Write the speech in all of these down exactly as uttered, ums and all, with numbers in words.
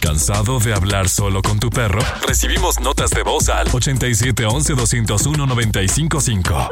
¿Cansado de hablar solo con tu perro? Recibimos notas de voz al ochenta y siete once doscientos uno noventa y cinco cinco.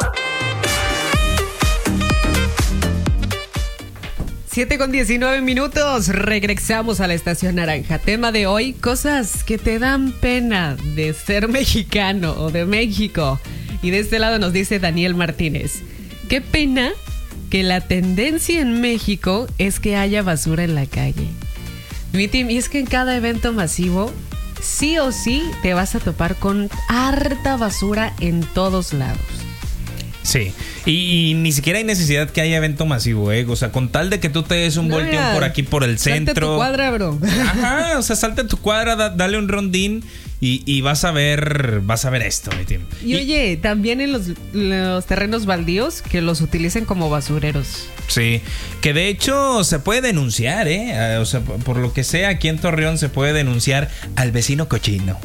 siete con diecinueve minutos, regresamos a la Estación Naranja. Tema de hoy, cosas que te dan pena de ser mexicano o de México. Y de este lado nos dice Daniel Martínez: qué pena que la tendencia en México es que haya basura en la calle. Mi team, y es que en cada evento masivo, sí o sí te vas a topar con harta basura en todos lados. Sí, y, y ni siquiera hay necesidad que haya evento masivo, ¿eh? O sea, con tal de que tú te des un no, volteón ya, por aquí, por el centro. Salte tu cuadra, bro. Ajá, o sea, salte tu cuadra, da, dale un rondín y, y vas a ver, vas a ver esto, mi team. Y, y oye, también en los, los terrenos baldíos que los utilicen como basureros. Sí, que de hecho se puede denunciar, ¿eh? O sea, por lo que sea, aquí en Torreón se puede denunciar al vecino cochino.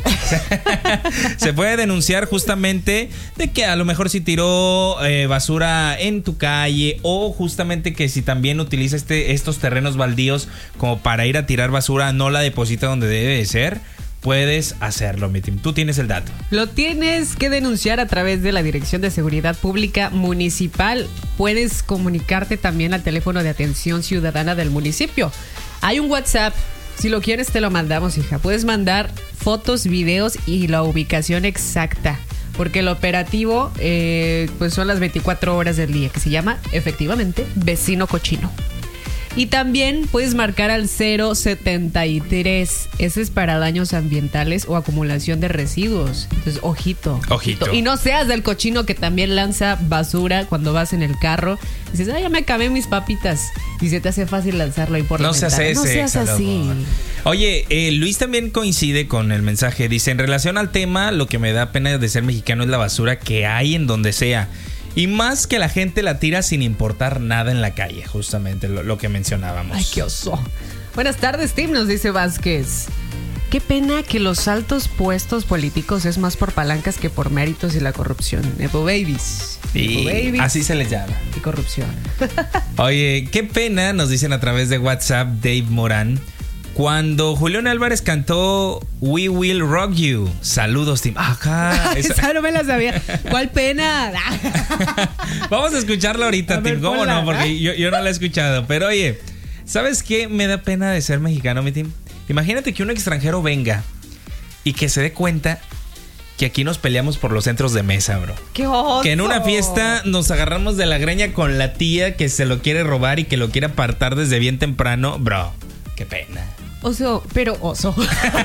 Se puede denunciar justamente de que a lo mejor si tiró eh, basura en tu calle, o justamente que si también utiliza este, estos terrenos baldíos como para ir a tirar basura, no la deposita donde debe de ser. Puedes hacerlo, mi team. Tú tienes el dato. Lo tienes que denunciar a través de la Dirección de Seguridad Pública Municipal. Puedes comunicarte también al teléfono de atención ciudadana del municipio. Hay un WhatsApp. Si lo quieres, te lo mandamos, hija. Puedes mandar fotos, videos y la ubicación exacta. Porque el operativo eh, pues son las veinticuatro horas del día, que se llama, efectivamente, Vecino Cochino. Y también puedes marcar al cero setenta y tres. Ese es para daños ambientales o acumulación de residuos. Entonces, ojito. Ojito. Y no seas del cochino que también lanza basura cuando vas en el carro. Dices, ay, ya me acabé mis papitas. Y se te hace fácil lanzarlo ahí por la no ventana. Seas ese, no seas así. Oye, eh, Luis también coincide con el mensaje. Dice, en relación al tema, lo que me da pena de ser mexicano es la basura que hay en donde sea. Y más que la gente la tira sin importar nada en la calle, justamente lo, lo que mencionábamos. Ay, qué oso. Buenas tardes, Tim, nos dice Vázquez. Qué pena que los altos puestos políticos es más por palancas que por méritos y la corrupción. Nepo babies. Y Nepo babies así se les llama. Y corrupción. Oye, qué pena, nos dicen a través de WhatsApp, Dave Morán. Cuando Julián Álvarez cantó We Will Rock You. Saludos, Tim. Ajá. Esa, esa no me la sabía. ¿Cuál pena? Vamos a escucharlo ahorita, a Tim. Ver, ¿cómo ponla, no? Porque yo, yo no la he escuchado. Pero oye, ¿sabes qué me da pena de ser mexicano, mi Tim? Imagínate que un extranjero venga y que se dé cuenta que aquí nos peleamos por los centros de mesa, bro. ¡Qué oso! Que en una fiesta nos agarramos de la greña con la tía que se lo quiere robar y que lo quiere apartar desde bien temprano. Bro, qué pena. Oso, pero oso.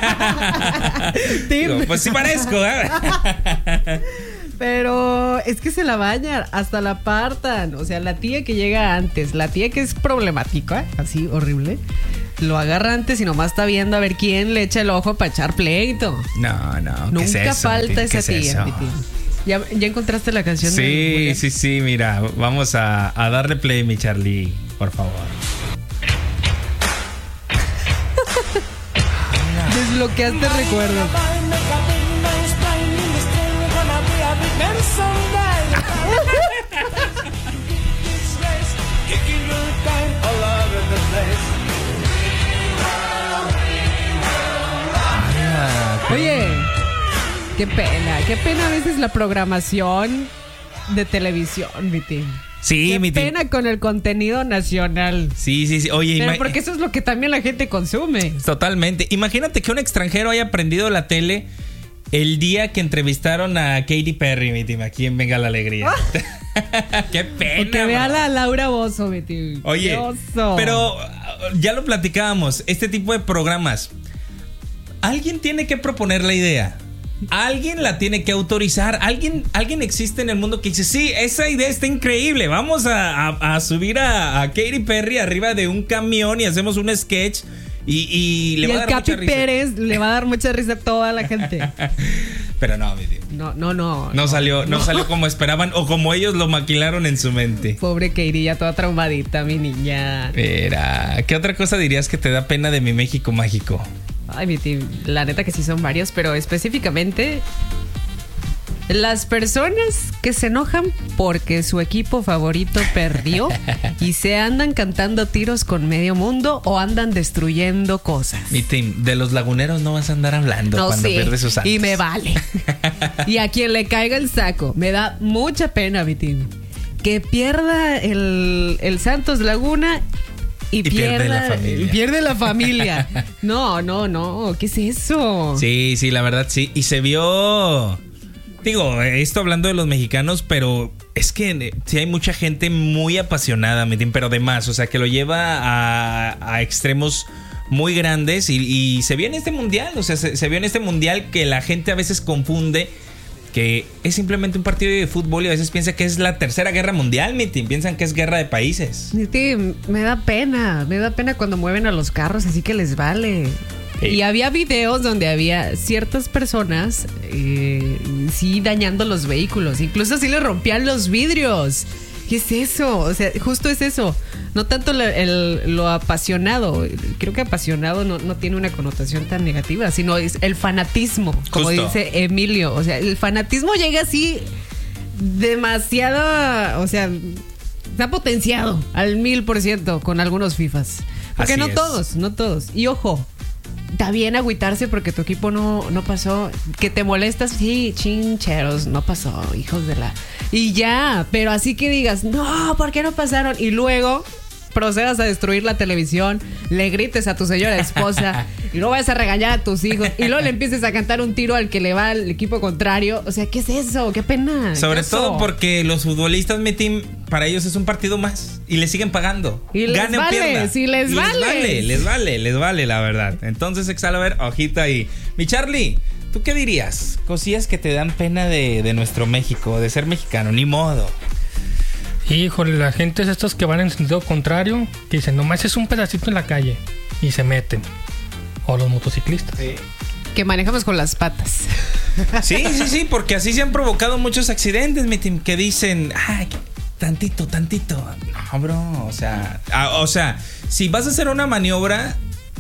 Digo, pues sí parezco, ¿eh? Pero es que se la bañan, hasta la apartan. O sea, la tía que llega antes, la tía que es problemática, así horrible, lo agarra antes y nomás está viendo a ver quién le echa el ojo para echar pleito. No, no. Nunca ¿qué es eso, falta esa ¿Qué tía. es eso? ¿Ya, ¿Ya encontraste la canción? Sí, de sí, sí, mira, vamos a, a darle play, mi Charlie, por favor. Desbloqueaste recuerdos. Oye, qué pena, qué pena a veces la programación de televisión, mi team. Sí, qué mi team. pena con el contenido nacional. Sí, sí, sí. Oye, pero ima- porque eso es lo que también la gente consume. Totalmente. Imagínate que un extranjero haya prendido la tele el día que entrevistaron a Katy Perry, mi team, aquí en Venga la Alegría. Qué pena. Que vea a la Laura Bozzo, mi team. Oye, oso. pero ya lo platicábamos, este tipo de programas, alguien tiene que proponer la idea. Alguien la tiene que autorizar. Alguien, alguien existe en el mundo que dice, sí, esa idea está increíble. Vamos a, a, a subir a, a Katy Perry arriba de un camión y hacemos un sketch. Y, y le y va a el dar Capi mucha risa. Pérez le va a dar mucha risa a toda la gente. Pero no, mi tío. No, no, no. No, no salió, no, no salió como esperaban o como ellos lo maquilaron en su mente. Pobre Katy, ya toda traumadita, mi niña. Mira, ¿qué otra cosa dirías que te da pena de mi México mágico? Ay, mi tío, la neta que sí son varios, pero específicamente Las personas que se enojan porque su equipo favorito perdió y se andan cantando tiros con medio mundo o andan destruyendo cosas. Mi team, de los laguneros no vas a andar hablando no, cuando sí, pierdes sus Santos. Y me vale. Y a quien le caiga el saco, me da mucha pena, mi team. Que pierda el, el Santos Laguna y, y pierda, pierde la familia. Pierde la familia. No, no, no. ¿Qué es eso? Sí, sí, la verdad sí. Y se vio... Digo, esto hablando de los mexicanos, pero es que sí hay mucha gente muy apasionada, pero de más, o sea, que lo lleva a, a extremos muy grandes y, y se vio en este mundial, o sea, se, se vio en este mundial que la gente a veces confunde que es simplemente un partido de fútbol y a veces piensa que es la tercera guerra mundial, mitin, piensan que es guerra de países. Sí, me da pena, me da pena cuando mueven a los carros, así que les vale. Sí. Y había videos donde había ciertas personas eh, sí dañando los vehículos, incluso así le rompían los vidrios. ¿Qué es eso? O sea, justo es eso. No tanto el, el, lo apasionado. Creo que apasionado no, no tiene una connotación tan negativa, sino es el fanatismo, como justo dice Emilio. O sea, el fanatismo llega así demasiado, o sea, está potenciado al mil por ciento con algunos FIFAs. Porque así no es. todos, no todos. Y ojo, está bien agüitarse porque tu equipo no, no pasó. Que te molestas, sí, chincheros, no pasó, hijos de la... Y ya, pero así que digas, no, ¿por qué no pasaron? Y luego procedas a destruir la televisión, le grites a tu señora esposa y luego vas a regañar a tus hijos y luego le empieces a cantar un tiro al que le va al equipo contrario. O sea, ¿qué es eso? ¡Qué pena! Sobre ¿Qué todo eso? Porque los futbolistas, mi team, para ellos es un partido más y le siguen pagando. Y les Gane vale, o pierda. si les, y vale. les vale. Les vale, les vale, la verdad. Entonces, Excalibur, ojita ahí. Mi Charlie, ¿tú qué dirías? Cosillas que te dan pena de, de nuestro México, de ser mexicano, ni modo. Híjole, la gente es estos que van en sentido contrario, que dicen, nomás es un pedacito en la calle, y se meten. O los motociclistas. Sí. Que manejamos con las patas. Sí, sí, sí, porque así se han provocado muchos accidentes, mi team, que dicen, ay, tantito, tantito. No, bro, o sea, a, o sea, si vas a hacer una maniobra,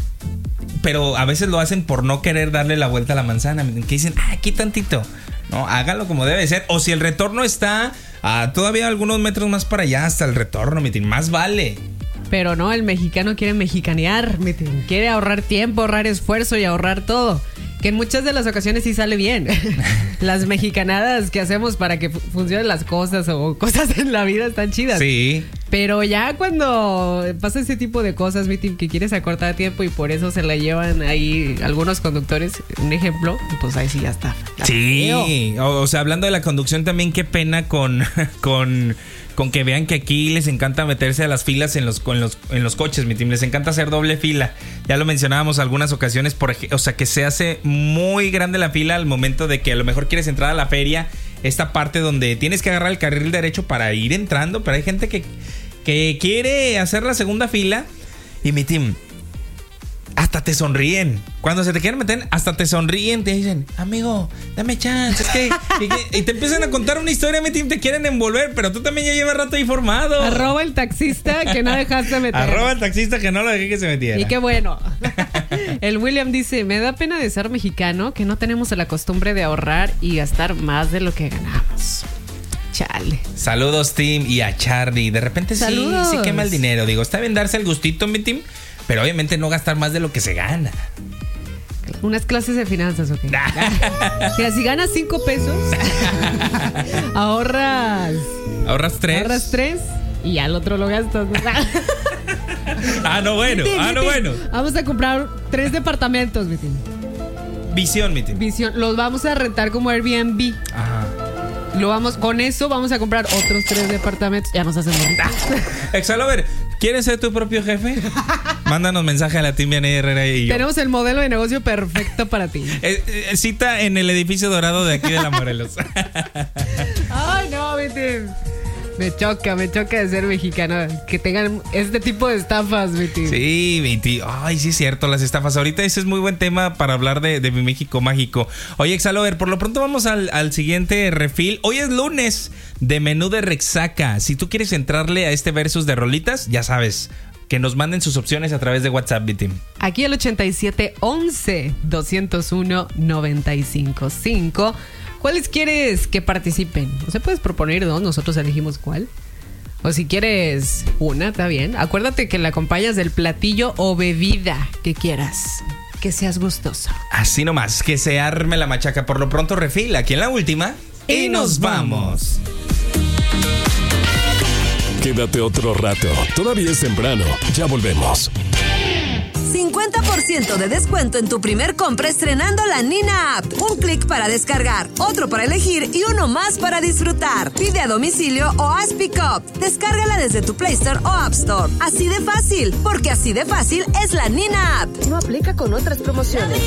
pero a veces lo hacen por no querer darle la vuelta a la manzana, que dicen, ah, aquí tantito. No, hágalo como debe ser. O si el retorno está a todavía algunos metros más para allá, hasta el retorno, mi team, más vale. Pero no, el mexicano quiere mexicanear, mi team, quiere ahorrar tiempo, ahorrar esfuerzo y ahorrar todo. Que en muchas de las ocasiones sí sale bien. Las mexicanadas que hacemos para que funcionen las cosas o cosas en la vida están chidas. Sí. Pero ya cuando pasa ese tipo de cosas, mi team, que quieres acortar tiempo y por eso se la llevan ahí algunos conductores, un ejemplo, pues ahí sí ya está. Sí, o, o sea, hablando de la conducción también, qué pena con... con con que vean que aquí les encanta meterse a las filas en los, en los, en los coches, mi team. Les encanta hacer doble fila. Ya lo mencionábamos algunas ocasiones, por ej- o sea, que se hace muy grande la fila al momento de que a lo mejor quieres entrar a la feria. Esta parte donde tienes que agarrar el carril derecho para ir entrando, pero hay gente que, que quiere hacer la segunda fila. Y mi team, hasta te sonríen. Cuando se te quieren meter, hasta te sonríen. Te dicen, amigo, dame chance. Es que, y, y te empiezan a contar una historia, mi team, te quieren envolver, pero tú también ya llevas rato ahí formado. Arroba el taxista que no dejaste meter. Arroba el taxista que no lo dejé que se metiera. Y qué bueno. El William dice, me da pena de ser mexicano que no tenemos la costumbre de ahorrar y gastar más de lo que ganamos. Chale. Saludos, team, y a Charlie. De repente Saludos. sí, sí quema el dinero. Digo, está bien darse el gustito, mi team, pero obviamente no gastar más de lo que se gana. Unas clases de finanzas, ok. Mira, si ganas cinco pesos, ahorras. ¿Ahorras tres? Ahorras tres y al otro lo gastas. Ah, no, bueno. Mitin, ah, no, mitin. bueno. Vamos a comprar tres departamentos, mitin. Visión, mitin. Visión. Los vamos a rentar como Airbnb. Ajá. Lo vamos, con eso vamos a comprar otros tres departamentos. Ya nos hacemos ricos. Excalibur, ¿quieres ser tu propio jefe? Mándanos mensaje a la Team Vianney Herrera y yo. Tenemos el modelo de negocio perfecto para ti. Eh, eh, cita en el edificio dorado de aquí de la Morelos. Ay, no, vete. Me choca, me choca de ser mexicano. Que tengan este tipo de estafas, Viti. Sí, Viti. Ay, sí es cierto, las estafas. Ahorita ese es muy buen tema para hablar de, de mi México mágico. Oye, Excalibur, por lo pronto vamos al, al siguiente refill. Hoy es lunes de menú de Rexaca. Si tú quieres entrarle a este versus de rolitas, ya sabes, que nos manden sus opciones a través de WhatsApp, Viti. Aquí el ochenta y siete once doscientos uno noventa y cinco cinco. ¿Cuáles quieres que participen? O sea, puedes proponer dos, nosotros elegimos cuál. O si quieres una, está bien. Acuérdate que la acompañas del platillo o bebida que quieras. Que seas gustoso. Así nomás, que se arme la machaca. Por lo pronto, refil, aquí en la última. Y, y nos vamos. Quédate otro rato. Todavía es temprano. Ya volvemos. cincuenta por ciento de descuento en tu primer compra estrenando la Nina App. Un clic para descargar, otro para elegir y uno más para disfrutar. Pide a domicilio o haz pick-up. Descárgala desde tu Play Store o App Store. Así de fácil, porque así de fácil es la Nina App. No aplica con otras promociones.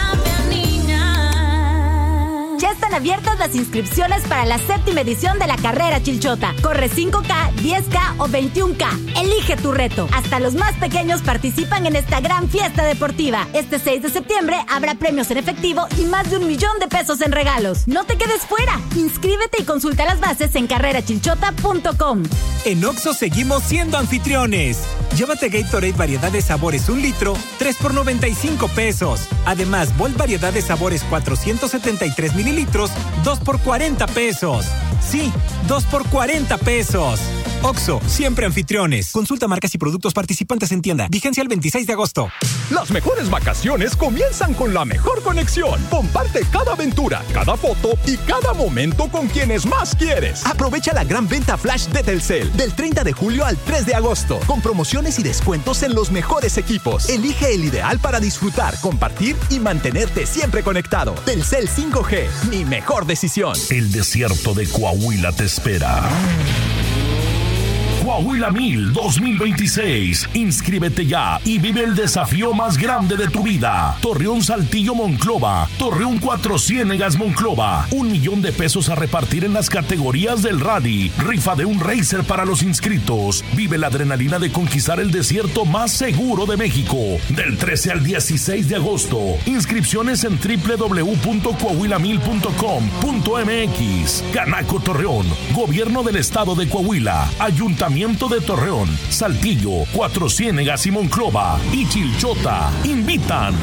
Ya están abiertas las inscripciones para la séptima edición de la carrera Chilchota. Corre cinco K, diez K o veintiún K. Elige tu reto. Hasta los más pequeños participan en esta gran fiesta deportiva. Este seis de septiembre habrá premios en efectivo y más de un millón de pesos en regalos. No te quedes fuera. Inscríbete y consulta las bases en carrera chilchota punto com. En Oxxo seguimos siendo anfitriones. Llévate Gatorade variedad de sabores un litro, tres por noventa y cinco pesos. Además, Volt variedad de sabores cuatrocientos setenta y tres mililitros, dos por cuarenta pesos. Sí, dos por cuarenta pesos. Oxxo, siempre anfitriones. Consulta marcas y productos participantes en tienda. Vigencia el veintiséis de agosto. Las mejores vacaciones comienzan con la mejor conexión. Comparte cada aventura, cada foto y cada momento con quienes más quieres. Aprovecha la gran venta flash de Telcel del treinta de julio al tres de agosto, con promociones y descuentos en los mejores equipos. Elige el ideal para disfrutar, compartir y mantenerte siempre conectado. Telcel cinco G, mi mejor decisión. El desierto de Coahuila te espera. Coahuila Mil dos mil veintiséis. Inscríbete ya y vive el desafío más grande de tu vida. Torreón Saltillo Monclova, Torreón Cuatro Ciénegas Monclova. Un millón de pesos a repartir en las categorías del rally. Rifa de un racer para los inscritos. Vive la adrenalina de conquistar el desierto más seguro de México. Del trece al dieciséis de agosto. Inscripciones en doble u doble u doble u punto coahuila mil punto com punto m x. Canaco Torreón, Gobierno del Estado de Coahuila, Ayuntamiento de Torreón, Saltillo, Cuatro Ciénegas y Monclova y Chilchota invitan.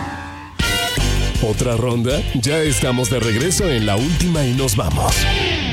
¿Otra ronda? Ya estamos de regreso en la última y nos vamos.